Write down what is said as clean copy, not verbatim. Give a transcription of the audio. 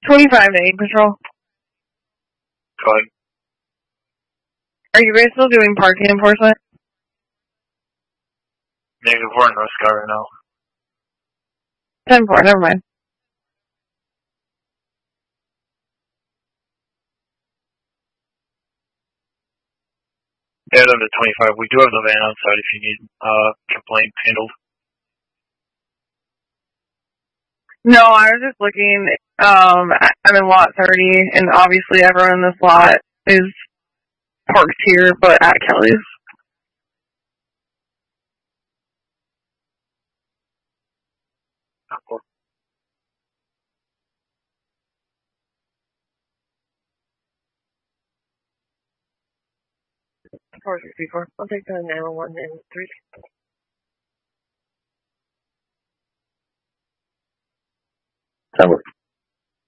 25 to 8 patrol. Go ahead. Are you guys still doing parking enforcement? Negative, we're in North Sky right now. 10-4, never mind. Yeah, down to 25. We do have the van outside if you need complaint handled. No, I was just looking. I'm in lot 30, and obviously everyone in this lot is parked here, but at Kelly's. Cool. I'll take the 911 and 3. That works.